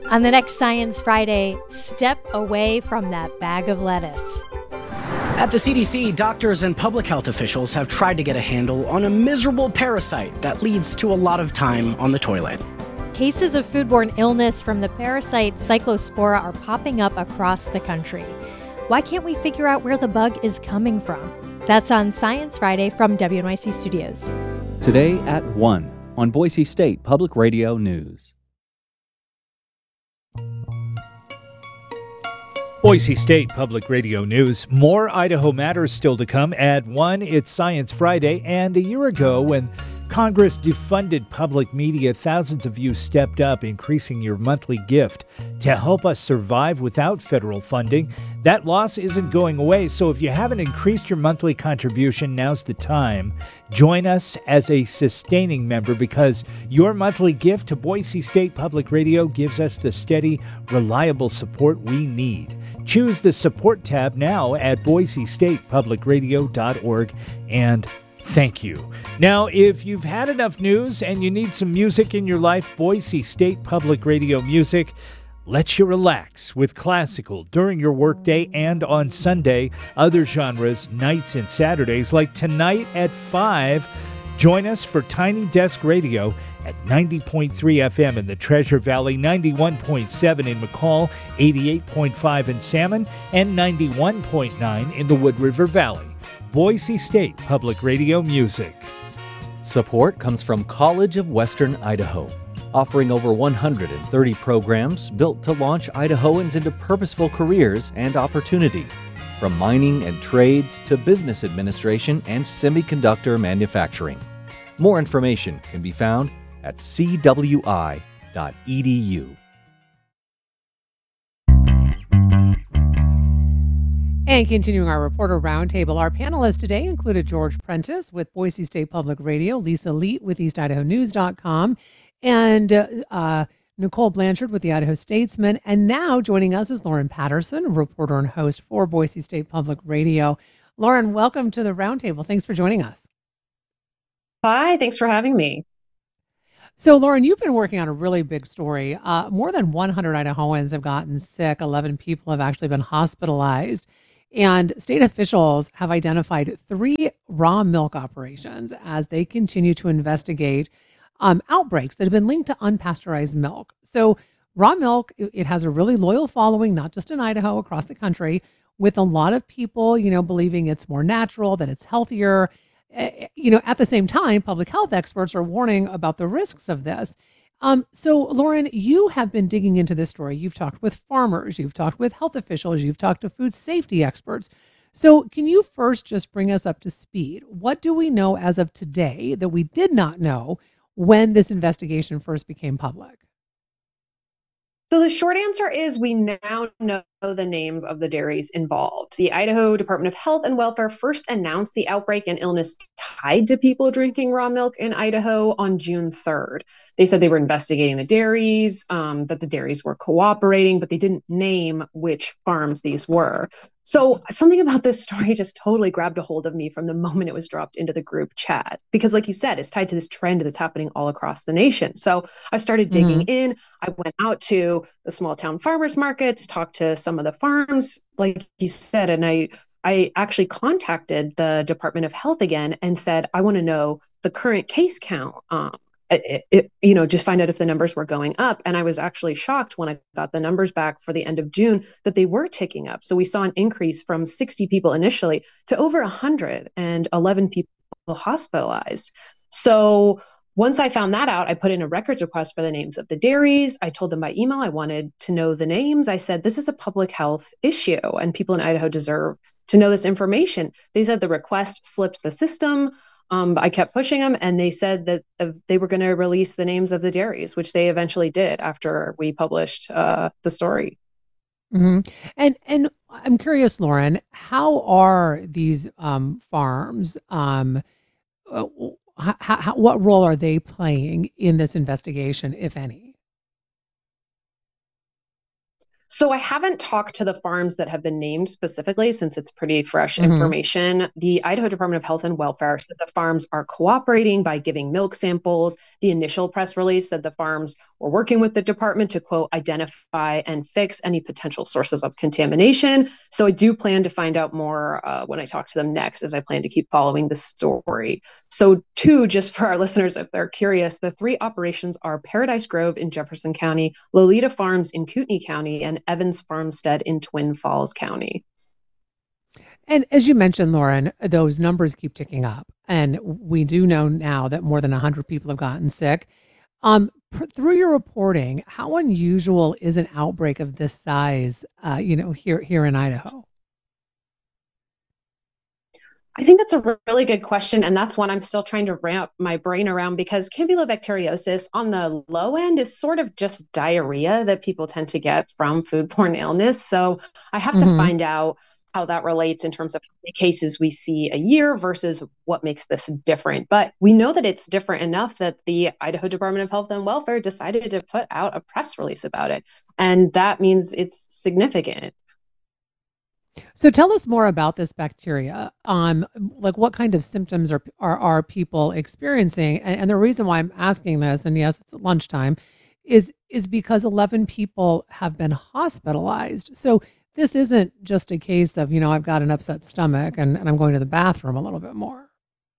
On the next Science Friday, step away from that bag of lettuce. At the CDC, doctors and public health officials have tried to get a handle on a miserable parasite that leads to a lot of time on the toilet. Cases of foodborne illness from the parasite Cyclospora are popping up across the country. Why can't we figure out where the bug is coming from? That's on Science Friday from WNYC Studios. Today at 1 on Boise State Public Radio News. Boise State Public Radio News. More Idaho matters still to come. At 1, it's Science Friday. And a year ago, when Congress defunded public media, thousands of you stepped up, increasing your monthly gift to help us survive without federal funding. That loss isn't going away, so if you haven't increased your monthly contribution, now's the time. Join us as a sustaining member, because your monthly gift to Boise State Public Radio gives us the steady, reliable support we need. Choose the support tab now at boisestatepublicradio.org, and thank you. Now, if you've had enough news and you need some music in your life, Boise State Public Radio Music lets you relax with classical during your workday and on Sunday, other genres, nights and Saturdays, like tonight at 5. Join us for Tiny Desk Radio at 90.3 FM in the Treasure Valley, 91.7 in McCall, 88.5 in Salmon, and 91.9 in the Wood River Valley. Boise State Public Radio Music. Support comes from College of Western Idaho, offering over 130 programs built to launch Idahoans into purposeful careers and opportunity, from mining and trades to business administration and semiconductor manufacturing. More information can be found at cwi.edu. And continuing our reporter roundtable, our panelists today included George Prentice with Boise State Public Radio, Lisa Leet with EastIdahoNews.com, and Nicole Blanchard with the Idaho Statesman. And now joining us is Lauren Patterson, reporter and host for Boise State Public Radio. Lauren, welcome to the roundtable. Thanks for joining us. Hi, thanks for having me. So, Lauren, you've been working on a really big story. More than 100 Idahoans have gotten sick. 11 people have actually been hospitalized. And state officials have identified 3 raw milk operations as they continue to investigate outbreaks that have been linked to unpasteurized milk. So raw milk, it has a really loyal following, not just in Idaho, across the country, with a lot of people, believing it's more natural, that it's healthier. At the same time, public health experts are warning about the risks of this. So, Lauren, you have been digging into this story. You've talked with farmers, you've talked with health officials, you've talked to food safety experts. So can you first just bring us up to speed? What do we know as of today that we did not know when this investigation first became public? So the short answer is we now know the names of the dairies involved. The Idaho Department of Health and Welfare first announced the outbreak and illness tied to people drinking raw milk in Idaho on June 3rd. They said they were investigating the dairies, that the dairies were cooperating, but they didn't name which farms these were. So something about this story just totally grabbed a hold of me from the moment it was dropped into the group chat, because like you said, it's tied to this trend that's happening all across the nation. So I started digging in. I went out to the small town farmers markets, talked to some of the farms, like you said, and I actually contacted the Department of Health again and said, I want to know the current case count. Just find out if the numbers were going up. And I was actually shocked when I got the numbers back for the end of June that they were ticking up. So we saw an increase from 60 people initially to over 111 people hospitalized. So once I found that out, I put in a records request for the names of the dairies. I told them by email I wanted to know the names. I said, this is a public health issue and people in Idaho deserve to know this information. They said the request slipped the system. I kept pushing them, and they said that they were going to release the names of the dairies, which they eventually did after we published the story. Mm-hmm. And I'm curious, Lauren, how are these farms? What role are they playing in this investigation, if any? So I haven't talked to the farms that have been named specifically since it's pretty fresh Hmm. information. The Idaho Department of Health and Welfare said the farms are cooperating by giving milk samples. The initial press release said the farms were working with the department to, quote, identify and fix any potential sources of contamination. So I do plan to find out more when I talk to them next, as I plan to keep following the story. So, two, just for our listeners, if they're curious, the three operations are Paradise Grove in Jefferson County, Lolita Farms in Kootenai County, and Evans Farmstead in Twin Falls County. And as you mentioned, Lauren, those numbers keep ticking up. And we do know now that more than 100 people have gotten sick. Through your reporting, how unusual is an outbreak of this size, here in Idaho? I think that's a really good question. And that's one I'm still trying to wrap my brain around because campylobacteriosis on the low end is sort of just diarrhea that people tend to get from foodborne illness. So I have to Hmm. find out how that relates in terms of how many cases we see a year versus what makes this different. But we know that it's different enough that the Idaho Department of Health and Welfare decided to put out a press release about it. And that means it's significant. So tell us more about this bacteria. Like what kind of symptoms are people experiencing? And the reason why I'm asking this, and yes, it's at lunchtime, is because 11 people have been hospitalized. So this isn't just a case of, I've got an upset stomach and I'm going to the bathroom a little bit more.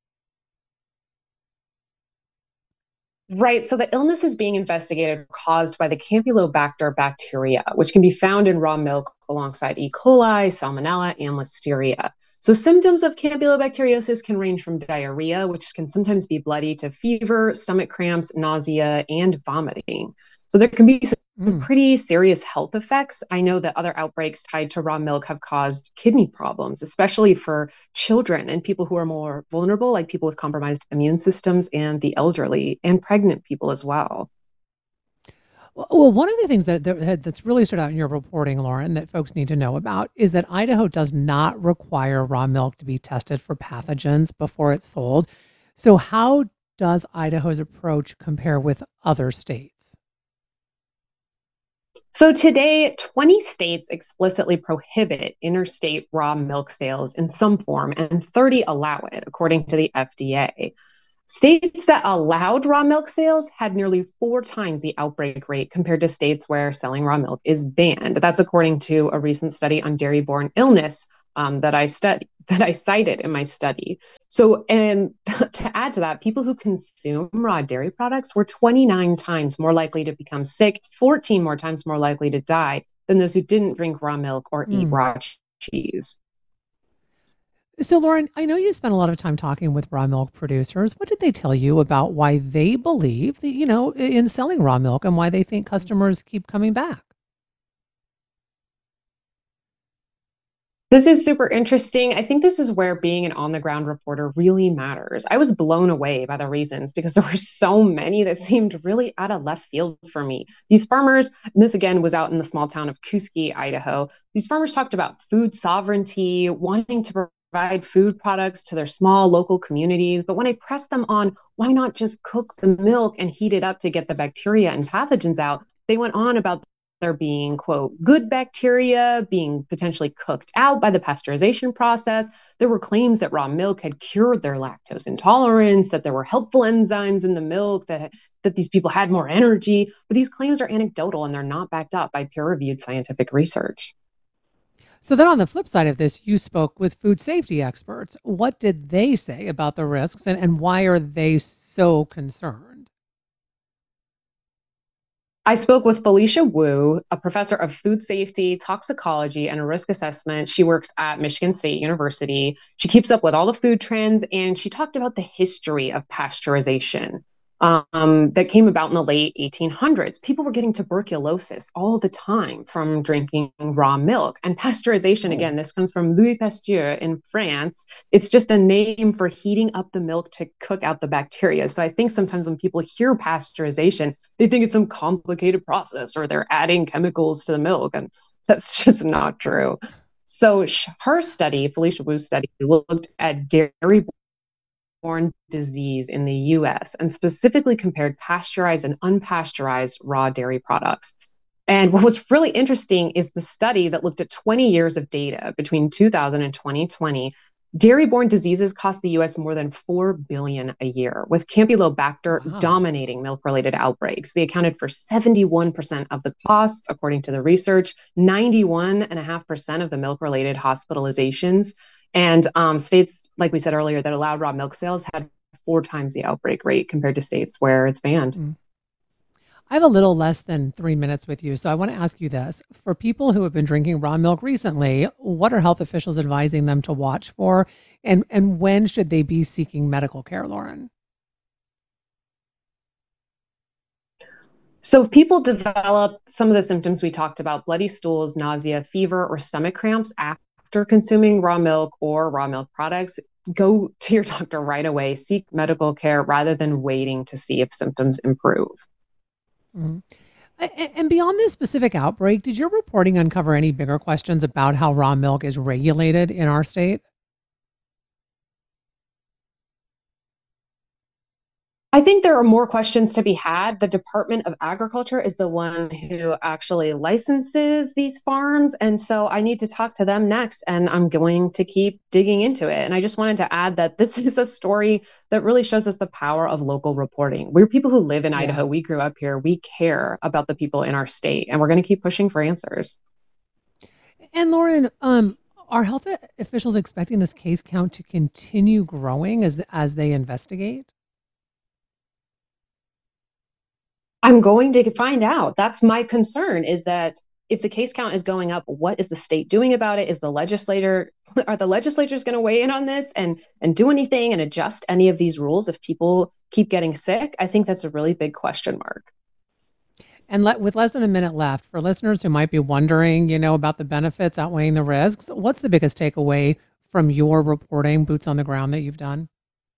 Right. So the illness is being investigated caused by the Campylobacter bacteria, which can be found in raw milk alongside E. coli, Salmonella, and Listeria. So symptoms of campylobacteriosis can range from diarrhea, which can sometimes be bloody, to fever, stomach cramps, nausea, and vomiting. So there can be some Mm. pretty serious health effects. I know that other outbreaks tied to raw milk have caused kidney problems, especially for children and people who are more vulnerable, like people with compromised immune systems and the elderly and pregnant people as well. Well, one of the things that's really stood out in your reporting, Lauren, that folks need to know about is that Idaho does not require raw milk to be tested for pathogens before it's sold. So, how does Idaho's approach compare with other states? So today, 20 states explicitly prohibit interstate raw milk sales in some form, and 30 allow it, according to the FDA. States that allowed raw milk sales had nearly 4 times the outbreak rate compared to states where selling raw milk is banned. That's according to a recent study on dairy-borne illness that I cited in my study. So, and to add to that, people who consume raw dairy products were 29 times more likely to become sick, 14 more times more likely to die than those who didn't drink raw milk or eat Mm. raw cheese. So, Lauren, I know you spent a lot of time talking with raw milk producers. What did they tell you about why they believe that, in selling raw milk and why they think customers keep coming back? This is super interesting. I think this is where being an on the ground reporter really matters. I was blown away by the reasons because there were so many that seemed really out of left field for me. These farmers, and this again was out in the small town of Kuski, Idaho. These farmers talked about food sovereignty, wanting to provide food products to their small local communities. But when I pressed them on why not just cook the milk and heat it up to get the bacteria and pathogens out, they went on about there being, quote, good bacteria being potentially cooked out by the pasteurization process. There were claims that raw milk had cured their lactose intolerance, that there were helpful enzymes in the milk, that these people had more energy. But these claims are anecdotal and they're not backed up by peer-reviewed scientific research. So, then on the flip side of this, you spoke with food safety experts. What did they say about the risks and why are they so concerned? I spoke with Felicia Wu, a professor of food safety, toxicology, and risk assessment. She works at Michigan State University. She keeps up with all the food trends, and she talked about the history of pasteurization that came about in the late 1800s. People were getting tuberculosis all the time from drinking raw milk. And pasteurization, Oh. again, this comes from Louis Pasteur in France. It's just a name for heating up the milk to cook out the bacteria. So I think sometimes when people hear pasteurization, they think it's some complicated process or they're adding chemicals to the milk. And that's just not true. So her study, Felicia Wu's study, looked at dairy borne disease in the US and specifically compared pasteurized and unpasteurized raw dairy products. And what was really interesting is the study that looked at 20 years of data between 2000 and 2020. Dairy-borne diseases cost the U.S. more than $4 billion a year, with Campylobacter dominating milk-related outbreaks. They accounted for 71% of the costs, according to the research, 91.5% of the milk-related hospitalizations. And states, like we said earlier, that allowed raw milk sales had 4 times the outbreak rate compared to states where it's banned. I have a little less than 3 minutes with you, so I want to ask you this. For people who have been drinking raw milk recently, what are health officials advising them to watch for, and when should they be seeking medical care, Lauren? So if people develop some of the symptoms we talked about, bloody stools, nausea, fever, or stomach cramps after consuming raw milk or raw milk products, go to your doctor right away. Seek medical care rather than waiting to see if symptoms improve. Mhm. And beyond this specific outbreak, did your reporting uncover any bigger questions about how raw milk is regulated in our state? I think there are more questions to be had. The Department of Agriculture is the one who actually licenses these farms. And so I need to talk to them next, and I'm going to keep digging into it. And I just wanted to add that this is a story that really shows us the power of local reporting. We're people who live in Idaho. We grew up here. We care about the people in our state, and we're going to keep pushing for answers. And Lauren, are health officials expecting this case count to continue growing as they investigate? I'm going to find out. That's my concern, is that if the case count is going up, what is the state doing about it? Are the legislators going to weigh in on this and do anything and adjust any of these rules if people keep getting sick? I think that's a really big question mark. And with less than a minute left, for listeners who might be wondering, about the benefits outweighing the risks, what's the biggest takeaway from your reporting, boots on the ground, that you've done?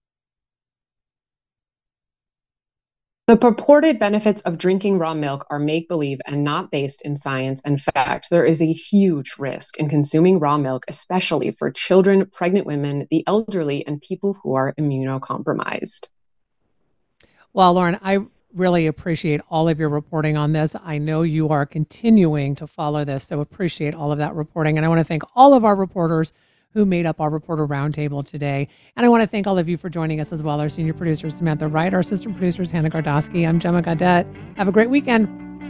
The purported benefits of drinking raw milk are make-believe and not based in science and fact. There is a huge risk in consuming raw milk, especially for children, pregnant women, the elderly, and people who are immunocompromised. Well, Lauren, I really appreciate all of your reporting on this. I know you are continuing to follow this, so appreciate all of that reporting. And I want to thank all of our reporters who made up our reporter roundtable today. And I want to thank all of you for joining us as well. Our senior producer, Samantha Wright, our assistant producers, Hannah Gardosky. I'm Gemma Gaudette. Have a great weekend.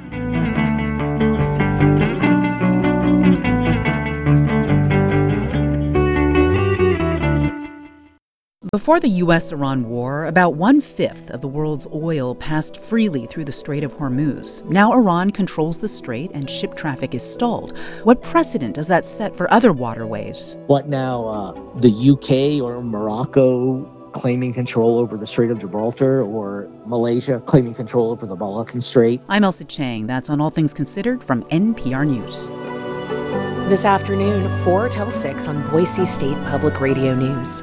Before the U.S.-Iran war, about 1/5 of the world's oil passed freely through the Strait of Hormuz. Now Iran controls the strait and ship traffic is stalled. What precedent does that set for other waterways? What now, the UK or Morocco claiming control over the Strait of Gibraltar, or Malaysia claiming control over the Malaccan Strait? I'm Elsa Chang. That's on All Things Considered from NPR News. This afternoon, 4 till 6 on Boise State Public Radio News.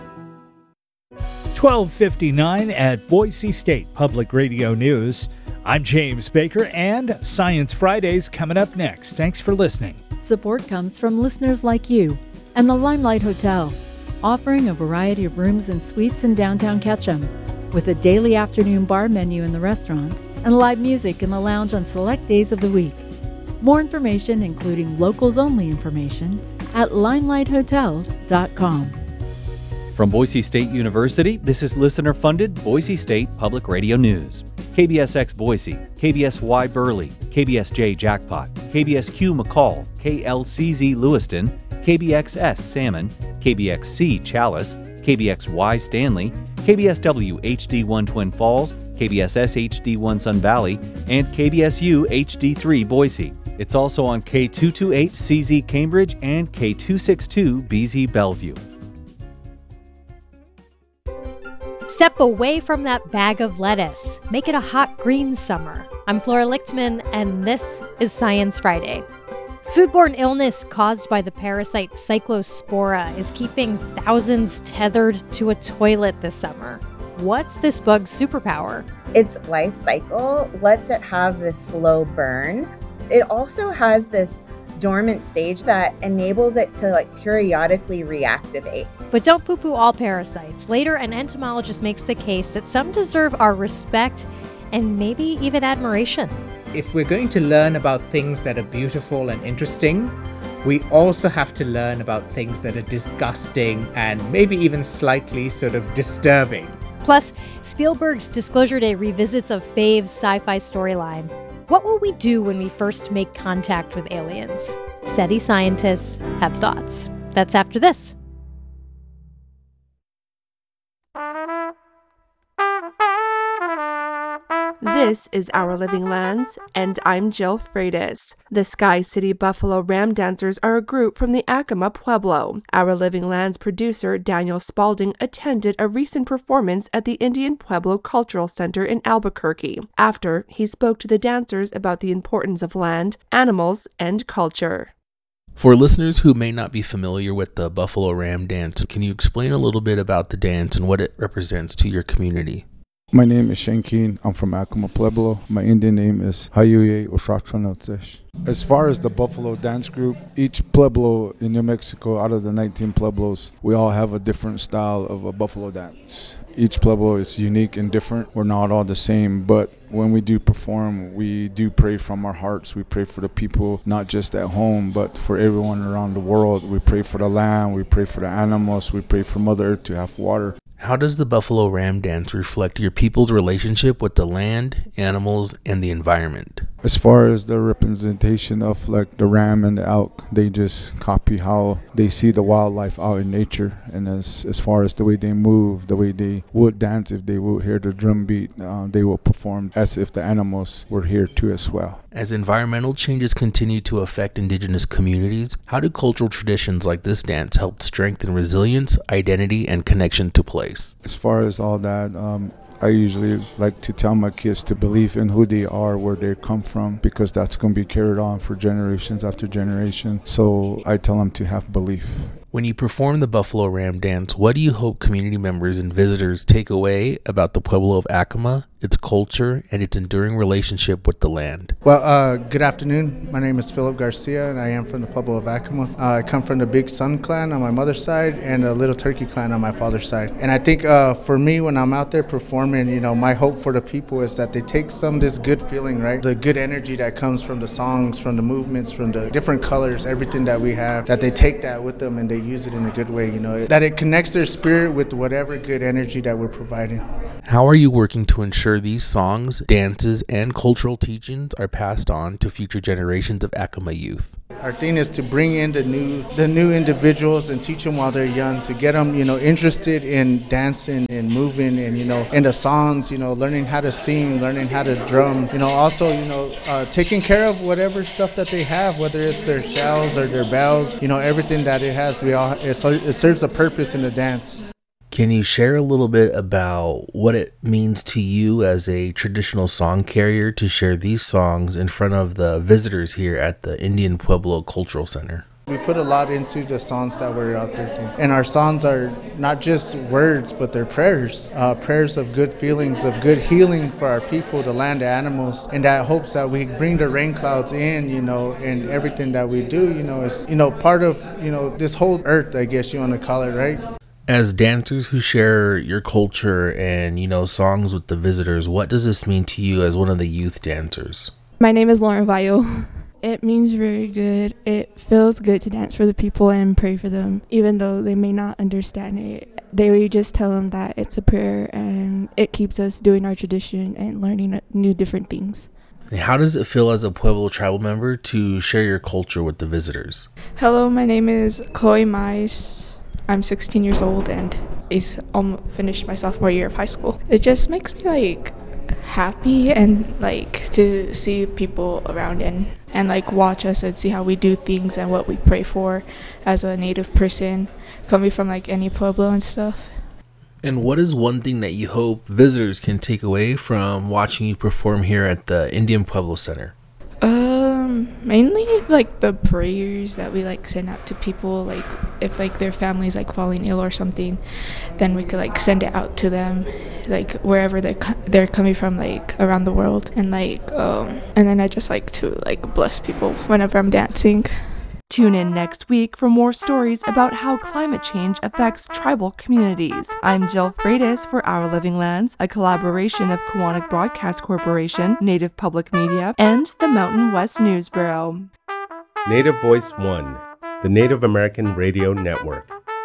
12:59 at Boise State Public Radio News. I'm James Baker, and Science Friday's coming up next. Thanks for listening. Support comes from listeners like you and the Limelight Hotel, offering a variety of rooms and suites in downtown Ketchum, with a daily afternoon bar menu in the restaurant and live music in the lounge on select days of the week. More information, including locals-only information, at limelighthotels.com. From Boise State University, this is listener-funded Boise State Public Radio News. KBSX Boise, KBSY Burley, KBSJ Jackpot, KBSQ McCall, KLCZ Lewiston, KBXS Salmon, KBXC Chalice, KBXY Stanley, KBSW HD1 Twin Falls, KBSS HD1 Sun Valley, and KBSU HD3 Boise. It's also on K228 CZ Cambridge and K262 BZ Bellevue. Step away from that bag of lettuce. Make it a hot green summer. I'm Flora Lichtman, and this is Science Friday. Foodborne illness caused by the parasite Cyclospora is keeping thousands tethered to a toilet this summer. What's this bug's superpower? Its life cycle lets it have this slow burn. It also has this dormant stage that enables it to periodically reactivate. But don't poo-poo all parasites. Later, an entomologist makes the case that some deserve our respect and maybe even admiration. if we're going to learn about things that are beautiful and interesting, we also have to learn about things that are disgusting and maybe even slightly sort of disturbing. Plus, Spielberg's Disclosure Day revisits a fave's sci-fi storyline. What will we do when we first make contact with aliens? SETI scientists have thoughts. That's after this. This is Our Living Lands, and I'm Jill Freitas. The Sky City Buffalo Ram Dancers are a group from the Acoma Pueblo. Our Living Lands producer Daniel Spalding attended a recent performance at the Indian Pueblo Cultural Center in Albuquerque. After, he spoke to the dancers about the importance of land, animals, and culture. For listeners who may not be familiar with the Buffalo Ram Dance, can you explain a little bit about the dance and what it represents to your community? My name is Shane Keene. I'm from Acoma Pueblo. My Indian name is Hayuye Ushrakranotsesh. As far as the Buffalo Dance Group, each Pueblo in New Mexico, out of the 19 Pueblos, we all have a different style of a Buffalo dance. Each Pueblo is unique and different. We're not all the same, but when we do perform, we do pray from our hearts. We pray for the people, not just at home, but for everyone around the world. We pray for the land, we pray for the animals, we pray for Mother Earth to have water. How does the Buffalo Ram Dance reflect your people's relationship with the land, animals, and the environment? As far as the representation of like the ram and the elk, they just copy how they see the wildlife out in nature. And as far as the way they move, the way they would dance, if they would hear the drum beat, they will perform as if the animals were here too as well. As environmental changes continue to affect indigenous communities, how do cultural traditions like this dance help strengthen resilience, identity, and connection to place? As far as all that, I usually like to tell my kids to believe in who they are, where they come from, because that's going to be carried on for generations after generation. So I tell them to have belief. When you perform the Buffalo Ram Dance, what do you hope community members and visitors take away about the Pueblo of Acoma, its culture, and its enduring relationship with the land? Well, good afternoon. My name is Philip Garcia, and I am from the Pueblo of Acoma. I come from the Big Sun clan on my mother's side and the Little Turkey clan on my father's side. And I think for me, when I'm out there performing, my hope for the people is that they take some of this good feeling, right? The good energy that comes from the songs, from the movements, from the different colors, everything that we have, that they take that with them and they use it in a good way, that it connects their spirit with whatever good energy that we're providing. How are you working to ensure these songs, dances, and cultural teachings are passed on to future generations of Acoma youth? Our thing is to bring in the new individuals and teach them while they're young, to get them, interested in dancing and moving and, in the songs, learning how to sing, learning how to drum, also, taking care of whatever stuff that they have, whether it's their shells or their bells, everything that it has, it serves a purpose in the dance. Can you share a little bit about what it means to you as a traditional song carrier to share these songs in front of the visitors here at the Indian Pueblo Cultural Center? We put a lot into the songs that we're out there doing. And our songs are not just words, but they're prayers. Prayers of good feelings, of good healing for our people, the land, the animals. And that hopes that we bring the rain clouds in, and everything that we do, is, part of, this whole earth, I guess you want to call it, right? As dancers who share your culture and, songs with the visitors, what does this mean to you as one of the youth dancers? My name is Lauren Vayo. It means very good. It feels good to dance for the people and pray for them, even though they may not understand it. They just tell them that it's a prayer and it keeps us doing our tradition and learning new different things. How does it feel as a Pueblo tribal member to share your culture with the visitors? Hello, my name is Chloe Mais. I'm 16 years old and finished my sophomore year of high school. It just makes me happy and to see people around and watch us and see how we do things and what we pray for as a native person coming from any Pueblo and stuff. And what is one thing that you hope visitors can take away from watching you perform here at the Indian Pueblo Center? Mainly the prayers that we send out to people, if their family's falling ill or something, then we could send it out to them, wherever they're coming from, around the world, and then I just like to bless people whenever I'm dancing. Tune in next week for more stories about how climate change affects tribal communities. I'm Jill Freitas for Our Living Lands, a collaboration of Kiwanis Broadcast Corporation, Native Public Media, and the Mountain West News Bureau. Native Voice One, the Native American Radio Network.